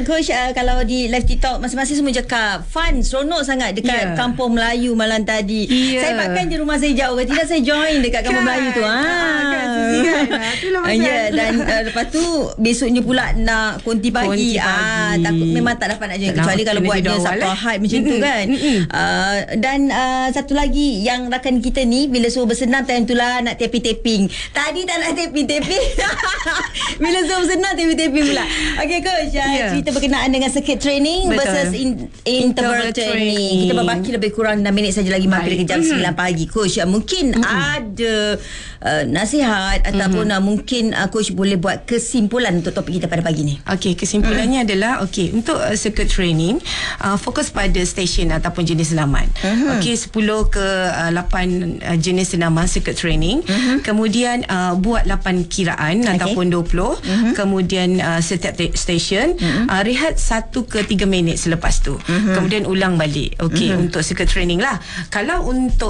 Coach, kalau di live TikTok masing-masing semua cakap fun, seronok sangat dekat Kampung Melayu malam tadi. Saya bakkan je rumah saya jauh, tidak saya join dekat Kampung Melayu tu. Dan lepas tu besoknya pula nak konti pagi. Takut memang tak dapat nak join, kecuali kalau buatnya Sabtu Ahad macam tu kan. Dan satu lagi yang rakan kita ni bila suruh bersenam time tu lah nak tapping. Tadi tak nak tapping. Bila suruh bersenam tapping pula. Okay Coach, cerita berkenaan dengan circuit training versus interval training. Kita berbaki lebih kurang 6 minit saja lagi mampir ke jam 9 pagi. Coach, mungkin ada nasihat ataupun mungkin Coach boleh buat kesimpulan untuk topik kita pada pagi ni. Okey, kesimpulannya adalah untuk circuit training fokus pada stesen ataupun jenis senaman. Okey, 10 ke 8 jenis senaman circuit training. Kemudian buat 8 kiraan ataupun 20. Kemudian setiap stesen rehat 1 ke 3 minit selepas tu. Kemudian ulang balik. Okey, untuk circuit training lah. Kalau untuk